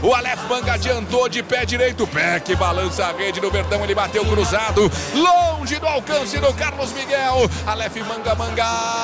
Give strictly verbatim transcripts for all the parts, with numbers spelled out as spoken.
O Aleph Manga adiantou de pé direito. Pé que balança a rede do Verdão. Ele bateu cruzado. Longe do alcance do Carlos Miguel. Aleph Manga, Manga.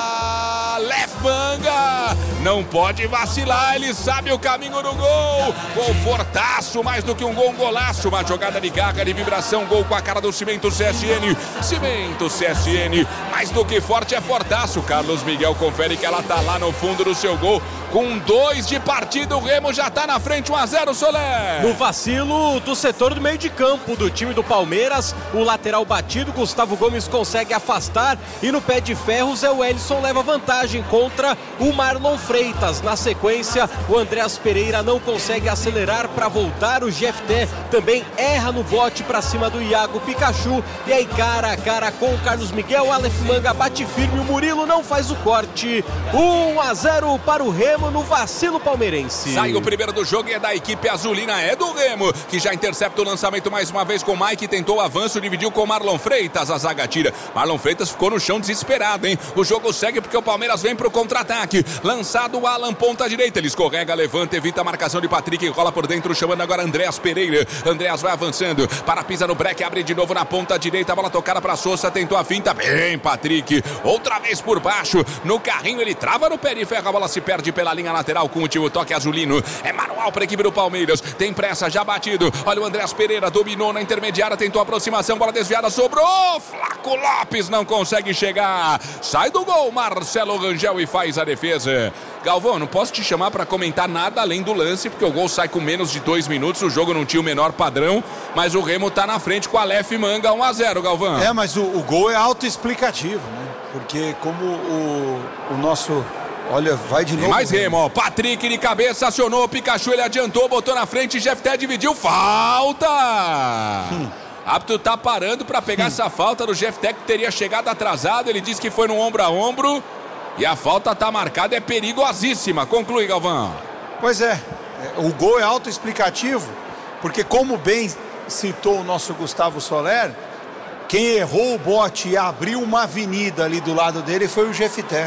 Aleph Manga. Não pode vacilar. Ele sabe o caminho do gol. Gol fortaço. Mais do que um gol, um golaço. Uma jogada de garra, de vibração. Gol com a cara do Cimento C S N. Cimento C S N. Mais do que forte é fortaço. Carlos Miguel confere que ela tá lá no fundo do seu gol. Com dois de partida, o Remo já tá na frente, um a zero, Soler. No vacilo do setor do meio de campo do time do Palmeiras, o lateral batido, Gustavo Gomes consegue afastar e no pé de ferro, Zé Wellison leva vantagem contra o Marlon Freitas. Na sequência, o Andreas Pereira não consegue acelerar para voltar, o G F T também erra no bote para cima do Iago Pikachu e aí cara a cara com o Carlos Miguel, Aleph Manga bate firme, o Murilo não faz o corte. um a zero para o Remo no vacilo palmeirense. Sai o primeiro do jogo e é da equipe azulina, é do Remo, que já intercepta o lançamento mais uma vez com o Mike, tentou o avanço, dividiu com o Marlon Freitas, a zaga tira. Marlon Freitas ficou no chão desesperado, hein? O jogo segue porque o Palmeiras vem pro contra-ataque. Lançado o Alan, ponta direita, ele escorrega, levanta, evita a marcação de Patrick, rola por dentro, chamando agora Andreas Pereira. Andreas vai avançando, para pisa no break, abre de novo na ponta direita, a bola tocada para Sousa, tentou a finta, bem Patrick, outra vez por baixo, no carrinho ele trava no pé de ferro, a bola se perde pela linha lateral com o último toque azulino. É manual para a equipe do Palmeiras. Tem pressa, já batido. Olha o Andreas Pereira, dominou na intermediária, tentou a aproximação, bola desviada, sobrou. Flaco Lopes não consegue chegar. Sai do gol, Marcelo Rangel e faz a defesa. Galvão, não posso te chamar para comentar nada além do lance, porque o gol sai com menos de dois minutos, o jogo não tinha o menor padrão, mas o Remo tá na frente com a Aleph Manga, um a zero, Galvão. É, mas o, o gol é autoexplicativo, né? Porque como o, o nosso... Olha, vai de novo. Mais Remo, ó. Patrick de cabeça, acionou o Pikachu, ele adiantou, botou na frente, Jefté dividiu, falta! Hum. Árbitro tá parando para pegar hum. essa falta do Jefté, que teria chegado atrasado, ele disse que foi no ombro a ombro, e a falta tá marcada, é perigosíssima. Conclui, Galvão. Pois é, o gol é autoexplicativo, porque como bem citou o nosso Gustavo Soler, quem errou o bote e abriu uma avenida ali do lado dele foi o Jefté.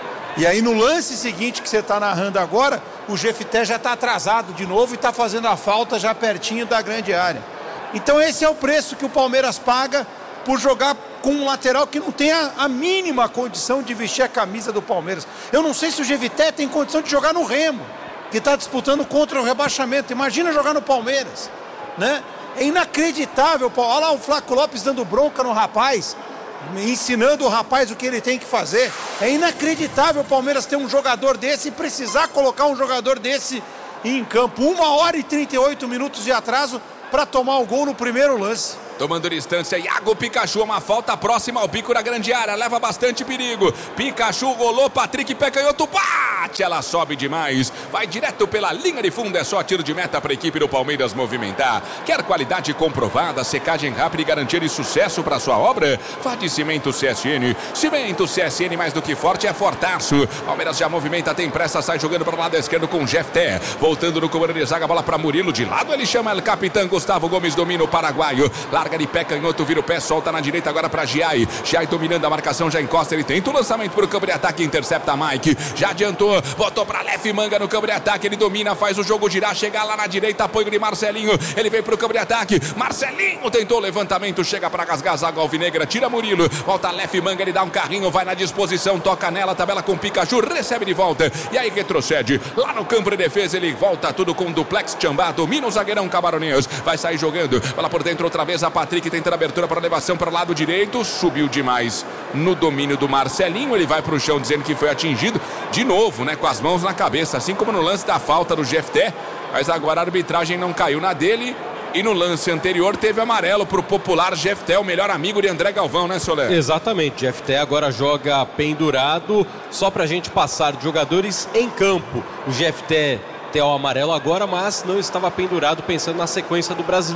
E aí no lance seguinte que você está narrando agora, o Jefté já está atrasado de novo e está fazendo a falta já pertinho da grande área. Então esse é o preço que o Palmeiras paga por jogar com um lateral que não tem a, a mínima condição de vestir a camisa do Palmeiras. Eu não sei se o Jefté tem condição de jogar no Remo, que está disputando contra o rebaixamento. Imagina jogar no Palmeiras, né? É inacreditável. Olha lá o Flaco Lopes dando bronca no rapaz, ensinando o rapaz o que ele tem que fazer. É inacreditável o Palmeiras ter um jogador desse e precisar colocar um jogador desse em campo. Uma hora e trinta e oito minutos de atraso para tomar o gol no primeiro lance. Tomando distância, Iago Pikachu, uma falta próxima ao bico da grande área, leva bastante perigo. Pikachu rolou, Patrick pé canhoto, bate, ela sobe demais, vai direto pela linha de fundo, é só tiro de meta para a equipe do Palmeiras movimentar. Quer qualidade comprovada, secagem rápida e garantia de sucesso para sua obra? Vá de Cimento C S N. Cimento C S N, mais do que forte, é fortaço. Palmeiras já movimenta, tem pressa, sai jogando para o lado esquerdo com Jefté, voltando no comando de zaga, bola para Murilo, de lado ele chama o capitão Gustavo Gomes, domina o paraguaio, larga de pé canhoto, vira o pé, solta na direita agora para Giai. Giai dominando a marcação, já encosta, ele tenta o lançamento para o campo de ataque, intercepta Mike, já adiantou, botou para Aleph Manga no campo de ataque, ele domina, faz o jogo girar, chega lá na direita, apoio de Marcelinho, ele vem para o campo de ataque, Marcelinho tentou o levantamento, chega para rasgar a zaga alvinegra, tira Murilo, volta Aleph Manga, ele dá um carrinho, vai na disposição, toca nela, tabela com Pikachu, recebe de volta, e aí retrocede, lá no campo de defesa, ele volta tudo com duplex Tchambá, domina o zagueirão Cabaronês, vai sair jogando, bola por dentro outra vez, a Patrick tentando a abertura para elevação para o lado direito, subiu demais no domínio do Marcelinho, ele vai para o chão dizendo que foi atingido, de novo, né, com as mãos na cabeça, assim como no lance da falta do Jefté, mas agora a arbitragem não caiu na dele, e no lance anterior teve amarelo para o popular Jefté, o melhor amigo de André Galvão, né, Soler? Exatamente, Jefté agora joga pendurado, só para a gente passar de jogadores em campo, o Jefté tem o amarelo agora, mas não estava pendurado pensando na sequência do Brasileiro.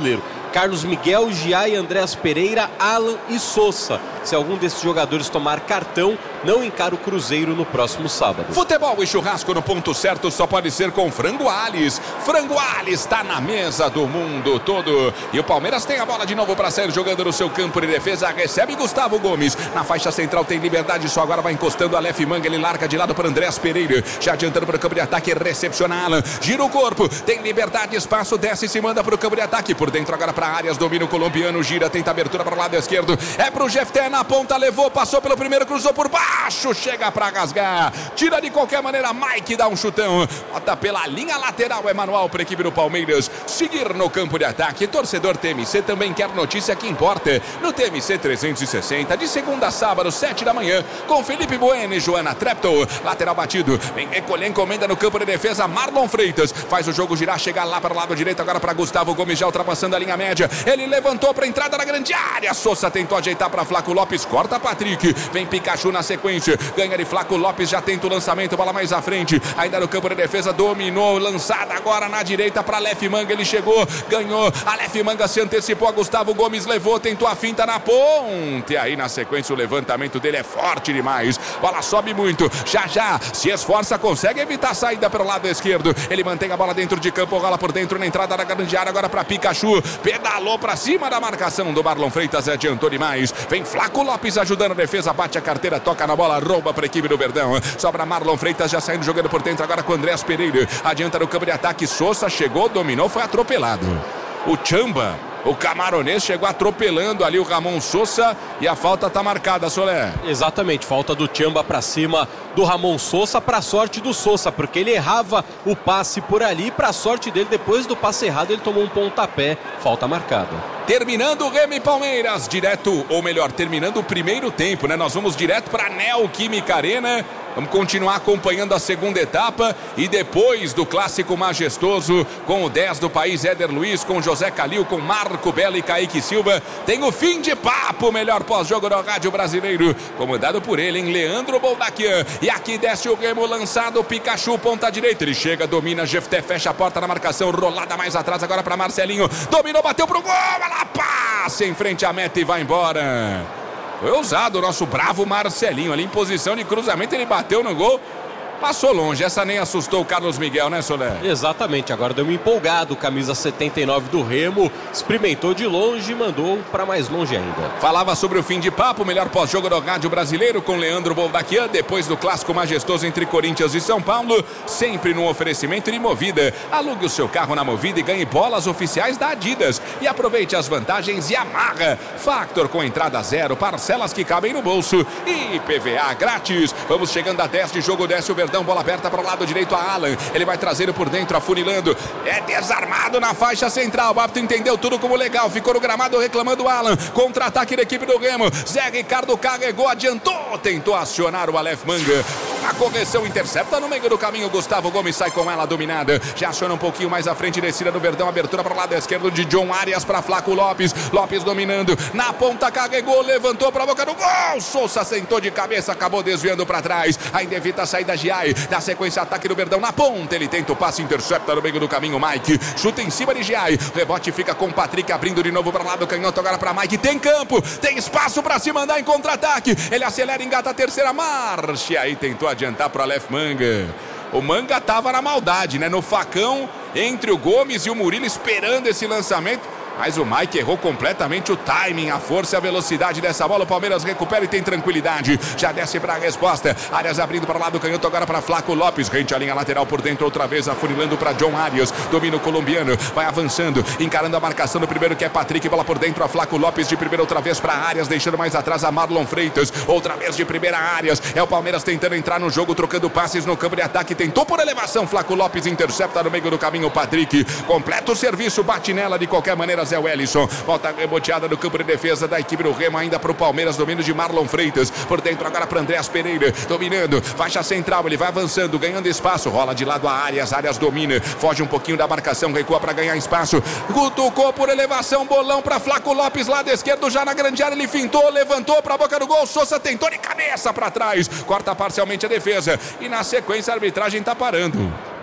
Carlos Miguel, Giai, Andréas Pereira, Alan e Sousa. Se algum desses jogadores tomar cartão, não encara o Cruzeiro no próximo sábado. Futebol e churrasco no ponto certo só pode ser com Frango Alhes. Frango Alhes está na mesa do mundo todo. E o Palmeiras tem a bola de novo para sair jogando no seu campo de defesa. Recebe Gustavo Gomes. Na faixa central tem liberdade, só agora vai encostando a Aleph Manga. Ele larga de lado para Andréas Pereira. Já adiantando para o campo de ataque, recepciona Alan. Gira o corpo, tem liberdade, espaço, desce e se manda para o campo de ataque. Por dentro agora para áreas, domina o colombiano, gira, tenta abertura para o lado esquerdo. É para o Jefté na ponta, levou, passou pelo primeiro, cruzou por baixo, chega para rasgar. Tira de qualquer maneira, Mike dá um chutão. Bota pela linha lateral, é manual para a equipe do Palmeiras seguir no campo de ataque. Torcedor T M C também quer notícia que importa. No T M C trezentos e sessenta, de segunda a sábado, sete da manhã, com Felipe Bueno e Joana Treptow. Lateral batido, vem recolher encomenda no campo de defesa, Marlon Freitas. Faz o jogo girar, chega lá para o lado direito, agora para Gustavo Gomes, já ultrapassando a linha média. Ele levantou para a entrada na grande área. Sousa tentou ajeitar para Flaco Lopes, corta Patrick. Vem Pikachu na sequência, ganha de Flaco Lopes, já tenta o lançamento, bola mais à frente. Ainda no campo de defesa, dominou, lançada agora na direita para Aleph Manga. Ele chegou, ganhou. Aleph Manga se antecipou a Gustavo Gomes, levou, tentou a finta na ponte. Aí na sequência o levantamento dele é forte demais. Bola sobe muito, já já se esforça, consegue evitar a saída pelo lado esquerdo. Ele mantém a bola dentro de campo, rola por dentro na entrada da grande área, agora para Pikachu. Pedalou para cima da marcação do Marlon Freitas, adiantou demais. Vem Flaco Lopes ajudando a defesa, bate a carteira, toca na bola, rouba para a equipe do Verdão. Sobra Marlon Freitas já saindo, jogando por dentro agora com Andréas Pereira. Adianta no campo de ataque, Sousa chegou, dominou, foi atropelado. O Chamba, o camaronês, chegou atropelando ali o Ramon Sousa e a falta está marcada, Solé. Exatamente, falta do Chamba para cima do Ramon Sousa, para sorte do Sousa, porque ele errava o passe por ali, para sorte dele, depois do passe errado ele tomou um pontapé, falta marcada. Terminando o Remo e Palmeiras, direto, ou melhor, terminando o primeiro tempo, né? Nós vamos direto para a Neoquímica Arena. Vamos continuar acompanhando a segunda etapa e depois do clássico majestoso com o dez do país, Éder Luiz, com José Calil, com Marco Belo e Kaique Silva. Tem o fim de papo, melhor pós-jogo do rádio brasileiro, comandado por ele, em Leandro Boldaquian. E aqui desce o Remo, lançado, Pikachu, ponta direita. Ele chega, domina, Jefté fecha a porta na marcação, rolada mais atrás agora para Marcelinho. Dominou, bateu pro gol, ela passa em frente à meta e vai embora. Foi ousado o nosso bravo Marcelinho ali em posição de cruzamento, ele bateu no gol. Passou longe, essa nem assustou o Carlos Miguel, né, Solé? Exatamente, agora deu um empolgado, camisa setenta e nove do Remo, experimentou de longe e mandou para mais longe ainda. Falava sobre o fim de papo, melhor pós-jogo do rádio brasileiro com Leandro Boldaquian, depois do clássico majestoso entre Corinthians e São Paulo, sempre no oferecimento de Movida. Alugue o seu carro na Movida e ganhe bolas oficiais da Adidas. E aproveite as vantagens Yamaha. Factor com entrada zero, parcelas que cabem no bolso e I P V A grátis. Vamos chegando a dez de jogo, desce o Verdão. Bola aberta para o lado direito a Alan. Ele vai trazendo por dentro, afunilando. É desarmado na faixa central. O árbitro entendeu tudo como legal. Ficou no gramado reclamando o Alan. Contra-ataque da equipe do Remo. Zé Ricardo carregou, adiantou. Tentou acionar o Aleph Manga. A correção intercepta no meio do caminho. Gustavo Gomes sai com ela dominada. Já aciona um pouquinho mais à frente. Descida do Verdão. Abertura para o lado esquerdo de John Arias para Flaco Lopes. Lopes dominando. Na ponta carregou. Levantou para a boca do gol. Sousa sentou de cabeça. Acabou desviando para trás. Ainda evita a saída de Giai. Na sequência, ataque do Verdão na ponta. Ele tenta o passe, intercepta no meio do caminho. Mike chuta em cima de Giai. Rebote fica com o Patrick abrindo de novo para lá do canhoto. Agora para Mike. Tem campo, tem espaço para se mandar em contra-ataque. Ele acelera, engata a terceira marcha. E aí tentou adiantar para o Aleph Manga. O Manga tava na maldade, né? No facão entre o Gomes e o Murilo, esperando esse lançamento. Mas o Mike errou completamente o timing, a força e a velocidade dessa bola. O Palmeiras recupera e tem tranquilidade. Já desce para a resposta. Arias abrindo para o lado do canhoto, agora para Flaco Lopes. Rente a linha lateral por dentro, outra vez afunilando para John Arias. Domina o colombiano, vai avançando, encarando a marcação do primeiro, que é Patrick. Bola por dentro, a Flaco Lopes de primeira, outra vez para Arias, deixando mais atrás a Marlon Freitas. Outra vez de primeira, Arias. É o Palmeiras tentando entrar no jogo, trocando passes no campo de ataque. Tentou por elevação, Flaco Lopes intercepta no meio do caminho o Patrick. Completa o serviço, bate nela de qualquer maneira, Zé Wellison. Volta reboteada no campo de defesa da equipe do Remo, ainda para o Palmeiras, domínio de Marlon Freitas. Por dentro agora para Andréas Pereira, dominando, faixa central, ele vai avançando, ganhando espaço, rola de lado a Arias, Arias domina, foge um pouquinho da marcação, recua para ganhar espaço, cutucou por elevação, bolão para Flaco Lopes, lado esquerdo, já na grande área, ele fintou, levantou para a boca do gol, Sousa tentou de cabeça para trás, corta parcialmente a defesa, e na sequência a arbitragem está parando.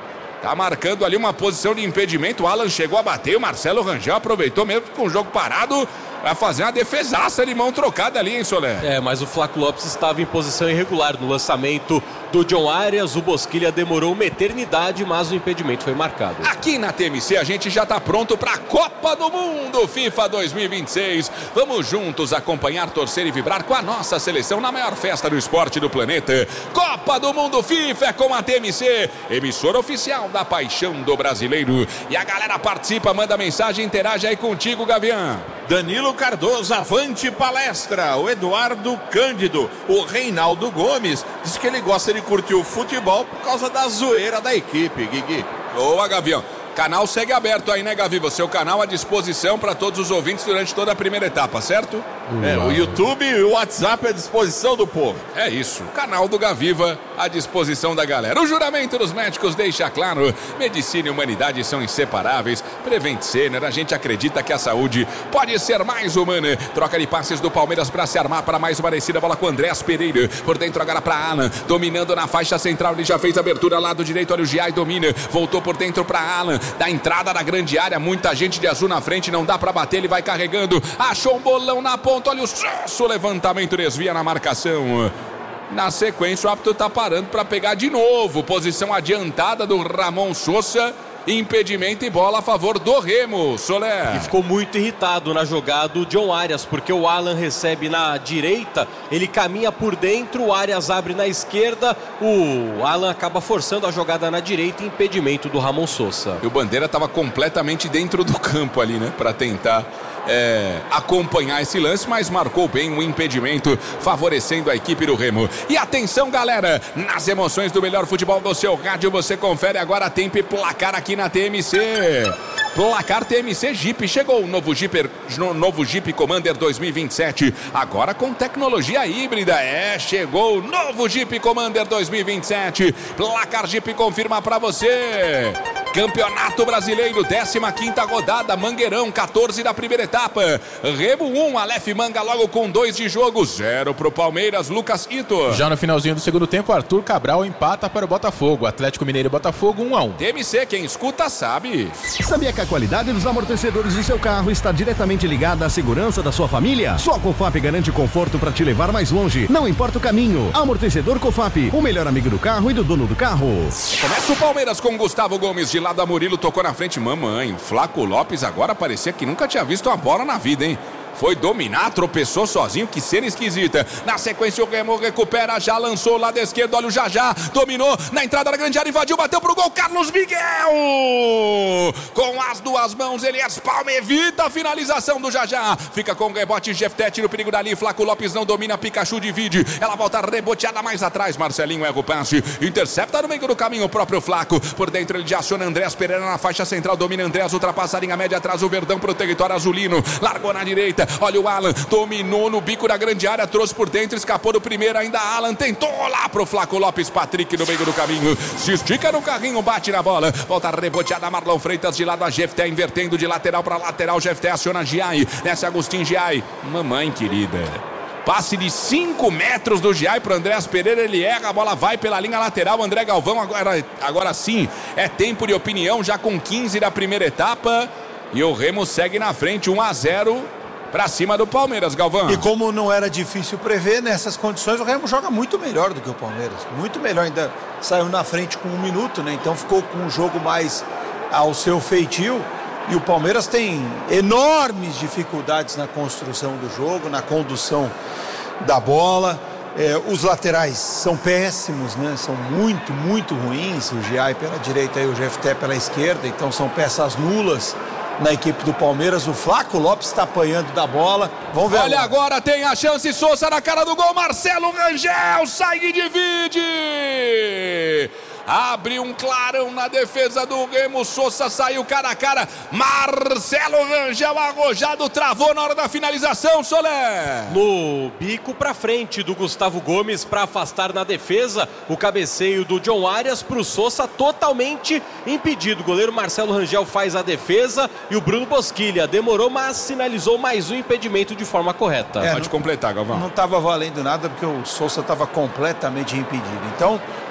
Tá marcando ali uma posição de impedimento. O Alan chegou a bater, o Marcelo Rangel aproveitou mesmo com o jogo parado para fazer uma defesaça de mão trocada ali, hein, Soler? É, mas o Flaco Lopes estava em posição irregular no lançamento do John Arias. O Bosquilha demorou uma eternidade, mas o impedimento foi marcado. Aqui na T M C a gente já tá pronto para a Copa do Mundo FIFA dois mil e vinte e seis. Vamos juntos acompanhar, torcer e vibrar com a nossa seleção na maior festa do esporte do planeta. Copa do Mundo FIFA é com a T M C, emissora oficial da paixão do brasileiro. E a galera participa, manda mensagem, interage aí contigo, Gavião. Danilo Cardoso, avante palestra. O Eduardo Cândido, o Reinaldo Gomes, diz que ele gosta de curtir o futebol por causa da zoeira da equipe, Guigui. Boa, Gavião. Canal segue aberto aí, né, Gavi? Você o canal à disposição para todos os ouvintes durante toda a primeira etapa, certo? É, o YouTube e o WhatsApp à disposição do povo. É isso, o canal do Gaviva à disposição da galera. O juramento dos médicos deixa claro, medicina e humanidade são inseparáveis. Prevent Senior, a gente acredita que a saúde pode ser mais humana. Troca de passes do Palmeiras para se armar para mais uma descida, bola com Andrés Pereira. Por dentro agora para Alan, dominando na faixa central, ele já fez a abertura lado direito, olha o Giai, domina, voltou por dentro para Alan, da entrada da grande área, muita gente de azul na frente, não dá para bater, ele vai carregando, achou um bolão na ponta, olha o Sosso, levantamento, desvia na marcação. Na sequência o árbitro tá parando para pegar de novo, posição adiantada do Ramon Sousa, impedimento e bola a favor do Remo, Soler. E ficou muito irritado na jogada o John Arias, porque o Alan recebe na direita, ele caminha por dentro, o Arias abre na esquerda, o Alan acaba forçando a jogada na direita, impedimento do Ramon Sousa. E o Bandeira estava completamente dentro do campo ali, né, para tentar É, acompanhar esse lance, mas marcou bem o impedimento, favorecendo a equipe do Remo. E atenção, galera, nas emoções do melhor futebol do seu rádio, você confere agora tempo e placar aqui na T M C. Placar T M C Jeep, chegou o novo Jeep, no, novo Jeep Commander dois mil e vinte e sete, agora com tecnologia híbrida. É, chegou o novo Jeep Commander dois mil e vinte e sete. Placar Jeep confirma pra você. Campeonato Brasileiro, décima quinta rodada, Mangueirão, quatorze da primeira etapa. Remo um, Aleph Manga logo com dois de jogo, zero pro Palmeiras, Lucas Ito. Já no finalzinho do segundo tempo, Arthur Cabral empata para o Botafogo. Atlético Mineiro e Botafogo um a um. T M C, quem escuta sabe. Sabia que a qualidade dos amortecedores do seu carro está diretamente ligada à segurança da sua família? Só a Cofap garante conforto para te levar mais longe, não importa o caminho. Amortecedor Cofap, o melhor amigo do carro e do dono do carro. Começa o Palmeiras com Gustavo Gomes de lado, a Murilo tocou na frente, mamãe. Flaco Lopes agora parecia que nunca tinha visto uma bola na vida, hein? Foi dominar, tropeçou sozinho, que cena esquisita. Na sequência o Remo recupera, já lançou lá da esquerda, olha o Jajá, dominou na entrada da grande área, invadiu, bateu pro gol, Carlos Miguel! Com as duas mãos, ele espalma, evita a finalização do Jajá. Fica com o rebote, Jefté tira o perigo dali, Flaco Lopes não domina, Pikachu divide, ela volta reboteada mais atrás, Marcelinho erra o passe, intercepta no meio do caminho o próprio Flaco. Por dentro ele já aciona Andrés Pereira na faixa central, domina Andrés, ultrapassa a linha média, atrás o Verdão pro território azulino, largou na direita. Olha o Alan, dominou no bico da grande área, trouxe por dentro, escapou do primeiro, ainda Alan, tentou lá pro Flaco Lopes, Patrick no meio do caminho, se estica no carrinho, bate na bola, volta reboteada, Marlon Freitas de lado, a Jefté invertendo de lateral para lateral, Jefté aciona Giai, nessa Agostinho Giai, mamãe querida. Passe de cinco metros do Giai para Andrés Pereira, ele erra, a bola vai pela linha lateral, André Galvão, agora, agora sim, é tempo de opinião, já com quinze da primeira etapa, e o Remo segue na frente, um a zero para cima do Palmeiras, Galvão. E como não era difícil prever, nessas condições o Remo joga muito melhor do que o Palmeiras, muito melhor, ainda saiu na frente com um minuto, né? Então ficou com um jogo mais ao seu feitio. E o Palmeiras tem enormes dificuldades na construção do jogo, na condução da bola. É, os laterais são péssimos, né? São muito, muito ruins. O Giai pela direita e o Jefté pela esquerda. Então são peças nulas na equipe do Palmeiras. O Flaco Lopes está apanhando da bola. Vamos ver. Olha agora, tem a chance, Sousa na cara do gol. Marcelo Rangel sai e divide. Abre um clarão na defesa do Remo, Sousa saiu cara a cara, Marcelo Rangel arrojado, travou na hora da finalização, Soler. No bico pra frente do Gustavo Gomes para afastar na defesa, o cabeceio do John Arias pro Sousa totalmente impedido. O goleiro Marcelo Rangel faz a defesa e o Bruno Bosquilha demorou, mas sinalizou mais um impedimento de forma correta. É, Pode não, completar, Galvão. Não estava valendo nada porque o Sousa estava completamente impedido. Então,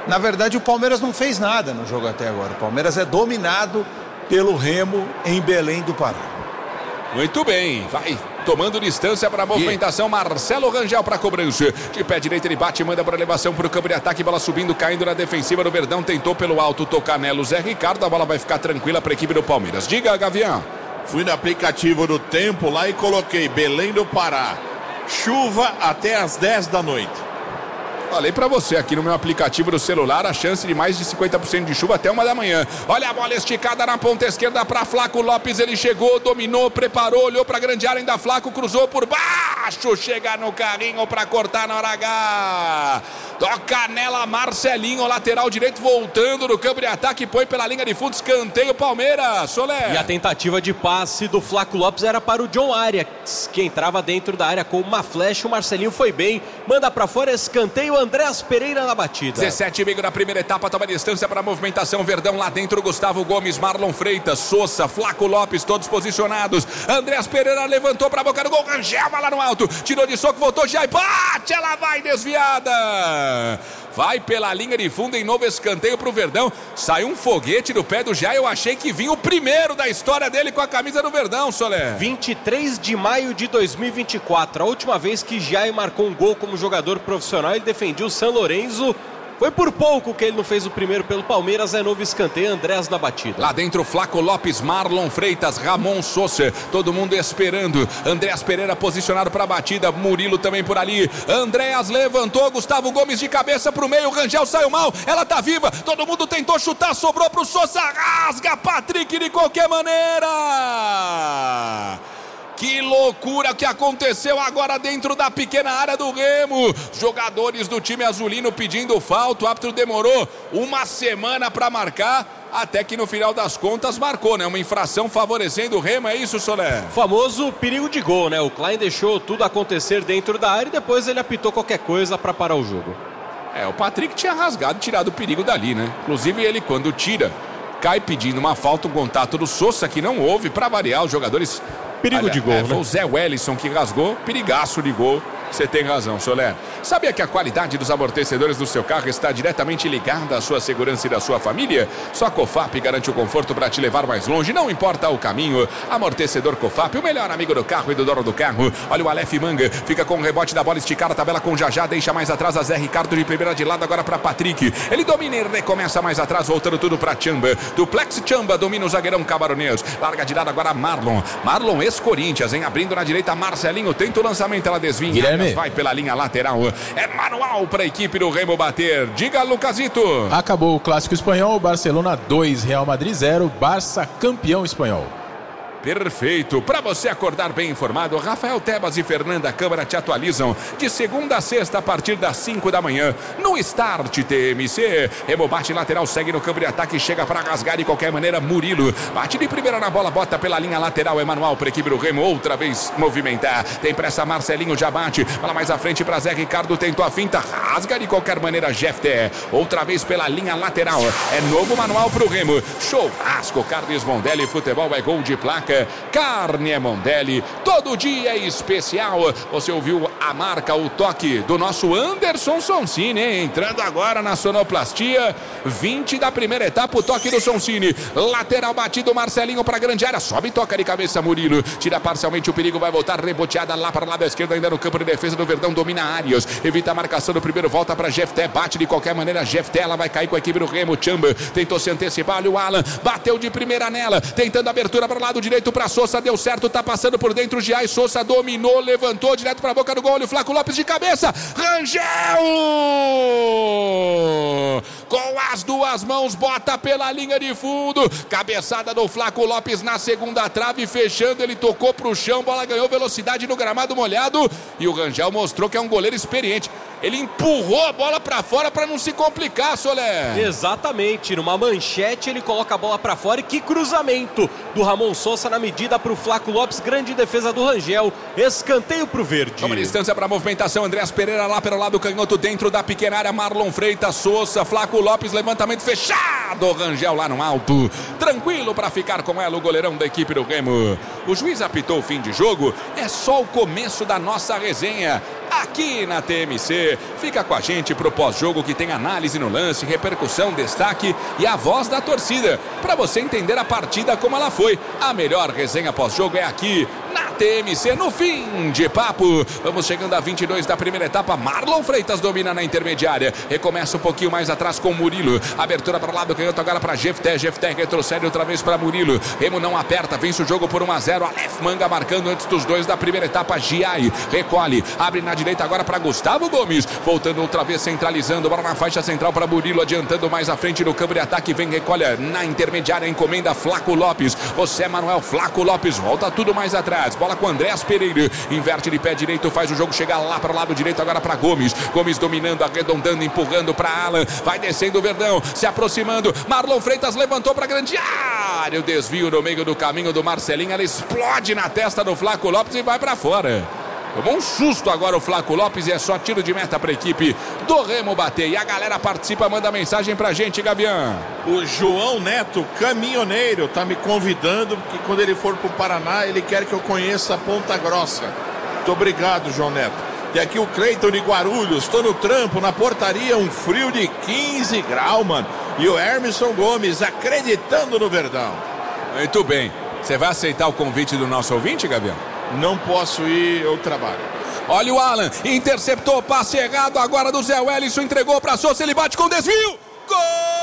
Na verdade, o Palmeiras não fez nada no jogo até agora. O Palmeiras é dominado pelo Remo em Belém do Pará. Muito bem, vai tomando distância para a movimentação. Marcelo Rangel para a cobrança. De pé direito ele bate e manda para elevação para o campo de ataque. Bola subindo, caindo na defensiva do Verdão. Tentou pelo alto tocar nela o Zé Ricardo. A bola vai ficar tranquila para a equipe do Palmeiras. Diga, Gavião. Fui no aplicativo do tempo lá e coloquei Belém do Pará. Chuva até às dez da noite. Falei pra você aqui no meu aplicativo do celular, a chance de mais de cinquenta por cento de chuva até uma da manhã. Olha a bola esticada na ponta esquerda pra Flaco Lopes, ele chegou, dominou, preparou, olhou pra grande área, ainda Flaco, cruzou por baixo, chega no carrinho pra cortar na hora H. Toca nela Marcelinho, lateral direito, voltando no campo de ataque, põe pela linha de fundo, escanteio Palmeiras, Soler. E a tentativa de passe do Flaco Lopes era para o John Arias, que entrava dentro da área com uma flecha, o Marcelinho foi bem, manda pra fora, escanteio, Andréas Pereira na batida. dezessete e meio na primeira etapa, toma distância para a movimentação, Verdão lá dentro, Gustavo Gomes, Marlon Freitas, Sousa, Flaco Lopes, todos posicionados. Andréas Pereira levantou para a boca do gol, Rangel vai lá no alto, tirou de soco, voltou, já e bate, ela vai desviada. Vai pela linha de fundo em novo escanteio pro Verdão. Saiu um foguete do pé do Jai. Eu achei que vinha o primeiro da história dele com a camisa do Verdão, Soler. vinte e três de maio de dois mil e vinte e quatro. A última vez que Jai marcou um gol como jogador profissional, ele defendia o San Lorenzo. Foi por pouco que ele não fez o primeiro pelo Palmeiras. É novo escanteio, Andréas na batida. Lá dentro, Flaco Lopes, Marlon Freitas, Ramon Sousa, todo mundo esperando. Andréas Pereira posicionado para a batida, Murilo também por ali. Andréas levantou, Gustavo Gomes de cabeça pro meio, Rangel saiu mal, ela tá viva, todo mundo tentou chutar, sobrou pro Sousa, rasga Patrick de qualquer maneira. Que loucura que aconteceu agora dentro da pequena área do Remo. Jogadores do time azulino pedindo falta. O árbitro demorou uma semana para marcar, até que no final das contas marcou, né? Uma infração favorecendo o Remo, é isso, Soler? Famoso perigo de gol, né? O Klein deixou tudo acontecer dentro da área e depois ele apitou qualquer coisa para parar o jogo. É, o Patrick tinha rasgado e tirado o perigo dali, né? Inclusive ele, quando tira, cai pedindo uma falta, um contato do Sousa que não houve, para variar os jogadores. Perigo de gol, é, né? Foi o Zé Wellison que rasgou, perigaço de gol. Você tem razão, Soler. Sabia que a qualidade dos amortecedores do seu carro está diretamente ligada à sua segurança e da sua família? Só a Cofap garante o conforto para te levar mais longe, não importa o caminho. Amortecedor Cofap, o melhor amigo do carro e do dono do carro. Olha o Aleph Manga, fica com o rebote da bola esticada, a tabela com Jajá, deixa mais atrás a Zé Ricardo de primeira de lado, agora para Patrick. Ele domina e recomeça mais atrás, voltando tudo para Chamba. Duplex Chamba domina o zagueirão Cabaronês. Larga de lado agora Marlon. Marlon ex-Corinthians, hein? Abrindo na direita Marcelinho, tenta o lançamento, ela desvia. Guilherme. Vai pela linha lateral. É manual para a equipe do Remo bater. Diga, Lucasito. Acabou o clássico espanhol. Barcelona dois, Real Madrid zero. Barça campeão espanhol. Perfeito. Para você acordar bem informado, Rafael Tebas e Fernanda Câmara te atualizam de segunda a sexta a partir das cinco da manhã no Start T M C. Remo bate lateral, segue no campo de ataque, chega para rasgar de qualquer maneira. Murilo bate de primeira na bola, bota pela linha lateral. É manual para a equipe do Remo outra vez movimentar. Tem pressa, Marcelinho já bate. Fala mais à frente para Zé Ricardo, tentou a finta, rasga de qualquer maneira. Jefté outra vez pela linha lateral. É novo manual para o Remo. Churrasco, Carnes Mondelli, futebol é gol de placa. Carne é Mondelli, todo dia é especial. Você ouviu a marca, o toque do nosso Anderson Sonsini, hein? Entrando agora na sonoplastia, vinte da primeira etapa, o toque do Sonsini. Lateral batido, Marcelinho para grande área, sobe e toca de cabeça Murilo, tira parcialmente o perigo, vai voltar reboteada lá para o lado esquerdo, ainda no campo de defesa do Verdão, domina Arias, evita a marcação do primeiro, volta para Jefté, bate de qualquer maneira, Jefté, ela vai cair com a equipe do Remo. Chamba tentou se antecipar, olha o Alan, bateu de primeira nela, tentando abertura para o lado direito para Sousa, deu certo, tá passando por dentro de Jai, Sousa dominou, levantou direto para a boca do gol, olha o Flaco Lopes de cabeça, Rangel com as duas mãos, bota pela linha de fundo, cabeçada do Flaco Lopes na segunda trave, fechando, ele tocou pro chão, bola ganhou velocidade no gramado molhado e o Rangel mostrou que é um goleiro experiente. Ele empurrou a bola pra fora pra não se complicar, Soler. Exatamente, numa manchete ele coloca a bola pra fora e que cruzamento do Ramon Sousa na medida pro Flaco Lopes, grande defesa do Rangel, escanteio pro verde. Toma distância pra movimentação, Andréas Pereira lá pelo lado canhoto dentro da pequena área, Marlon Freitas, Sousa, Flaco Lopes, levantamento fechado. do Rangel lá no alto. Tranquilo para ficar com ela o goleirão da equipe do Remo. O juiz apitou o fim de jogo. É só o começo da nossa resenha aqui na T M C. Fica com a gente pro pós-jogo que tem análise no lance, repercussão, destaque e a voz da torcida, para você entender a partida como ela foi. A melhor resenha pós-jogo é aqui na T M C, no fim de papo. Vamos chegando a vinte e dois da primeira etapa. Marlon Freitas domina na intermediária. Recomeça um pouquinho mais atrás com Murilo. Abertura para o lado canhoto agora para Jefté. Jefté retrocede outra vez para Murilo. Remo não aperta, vence o jogo por um a zero. Aleph Manga marcando antes dos dois da primeira etapa. Giai recolhe, abre na direita agora para Gustavo Gomes. Voltando outra vez, centralizando. Bola na faixa central para Murilo. Adiantando mais à frente no campo de ataque. Vem, recolhe na intermediária. Encomenda Flaco Lopes. José Manuel Flaco Lopes. Volta tudo mais atrás. Bola com Andrés Pereira. Inverte de pé direito. Faz o jogo chegar lá para o lado direito agora para Gomes. Gomes dominando, arredondando, empurrando para Alan. Vai descendo o Verdão. Se aproximando. Marlon Freitas levantou para a grande área. O desvio no meio do caminho do Marcelinho. Ela explode na testa do Flaco Lopes e vai para fora. Tomou um susto agora o Flaco Lopes e é só tiro de meta para a equipe do Remo bater. E a galera participa, manda mensagem pra gente, Gavião. O João Neto, caminhoneiro, tá me convidando, porque quando ele for pro Paraná, ele quer que eu conheça a Ponta Grossa. Muito obrigado, João Neto. E aqui o Cleiton de Guarulhos, tô no trampo, na portaria, um frio de quinze graus, mano. E o Hermisson Gomes acreditando no Verdão. Muito bem. Você vai aceitar o convite do nosso ouvinte, Gavião? Não posso ir, eu trabalho. Olha o Alan, interceptou, passe errado agora do Zé Wellison, entregou para Souza, ele bate com desvio. Gol!